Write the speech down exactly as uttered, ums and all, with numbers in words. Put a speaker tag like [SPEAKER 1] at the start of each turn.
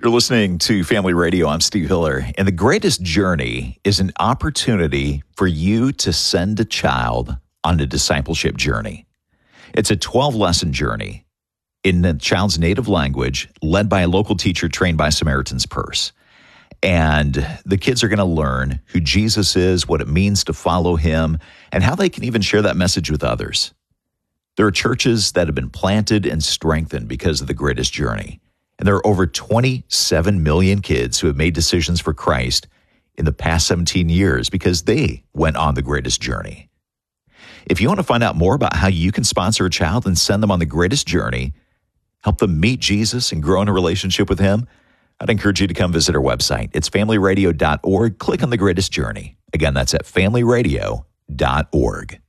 [SPEAKER 1] You're listening to Family Radio. I'm Steve Hiller. And the greatest journey is an opportunity for you to send a child on a discipleship journey. It's a twelve-lesson journey in the child's native language, led by a local teacher trained by Samaritan's Purse. And the kids are going to learn who Jesus is, what it means to follow him, and how they can even share that message with others. There are churches that have been planted and strengthened because of the greatest journey. And there are over twenty-seven million kids who have made decisions for Christ in the past seventeen years because they went on the greatest journey. If you want to find out more about how you can sponsor a child and send them on the greatest journey, help them meet Jesus and grow in a relationship with him, I'd encourage you to come visit our website. It's family radio dot org. Click on the greatest journey. Again, that's at family radio dot org.